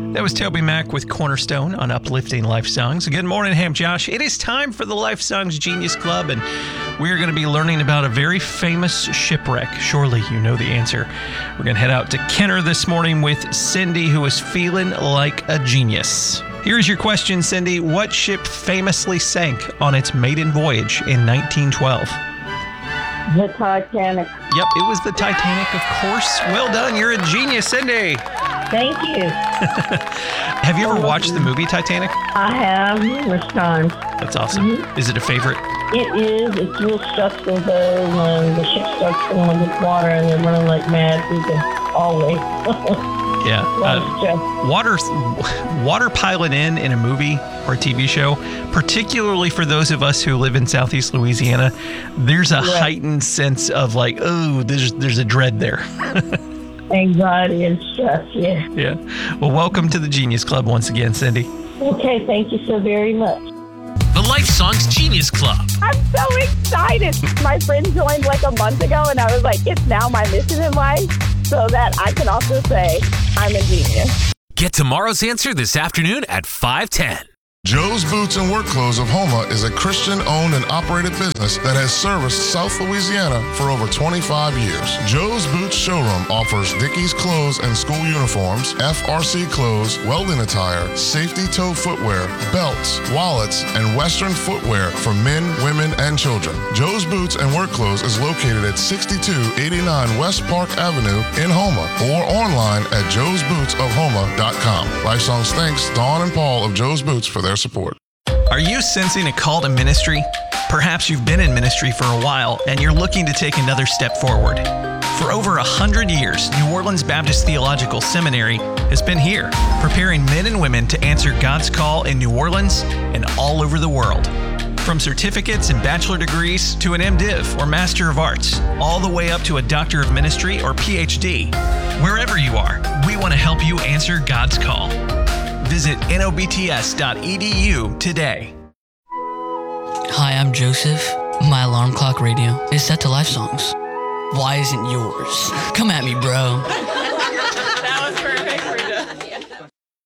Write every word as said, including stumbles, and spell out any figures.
That was Toby Mac with Cornerstone on Uplifting Life Songs. Good morning, Ham Josh. It is time for the Life Songs Genius Club, and we are going to be learning about a very famous shipwreck. Surely you know the answer. We're going to head out to Kenner this morning with Cindy, who is feeling like a genius. Here's your question, Cindy. What ship famously sank on its maiden voyage in nineteen twelve? The Titanic. Yep, it was the Titanic, of course. Well done. You're a genius, Cindy. Thank you. Have you ever watched the movie Titanic? I have numerous times. That's awesome. Mm-hmm. Is it a favorite? It is. It's real stressful though when the ship starts filling with water and they're running like mad through the hallway. Yeah. Uh, water, water pilot in in a movie or a T V show, particularly for those of us who live in Southeast Louisiana, there's a yeah. heightened sense of like, oh, there's there's a dread there. Anxiety and stress, yeah. Yeah. Well, welcome to the Genius Club once again, Cindy. Okay, thank you so very much. The Life Songs Genius Club. I'm so excited. My friend joined like a month ago, and I was like, it's now my mission in life, so that I can also say I'm a genius. Get tomorrow's answer this afternoon at five ten. Joe's Boots and Work Clothes of Houma is a Christian-owned and operated business that has serviced South Louisiana for over twenty-five years. Joe's Boots Showroom offers Dickies clothes and school uniforms, F R C clothes, welding attire, safety toe footwear, belts, wallets, and Western footwear for men, women, and children. Joe's Boots and Work Clothes is located at sixty-two eighty-nine West Park Avenue in Houma or online at joes boots of houma dot com. Life Songs thanks Dawn and Paul of Joe's Boots for their support. Are you sensing a call to ministry? Perhaps you've been in ministry for a while and you're looking to take another step forward. For over a hundred years, New Orleans Baptist Theological Seminary has been here, preparing men and women to answer God's call in New Orleans and all over the world. From certificates and bachelor degrees to an MDiv or Master of Arts, all the way up to a Doctor of Ministry or P H D. Wherever you are, we want to help you answer God's call. Visit N O B T S dot E D U today. Hi, I'm Joseph. My alarm clock radio is set to Life Songs. Why isn't yours? Come at me, bro.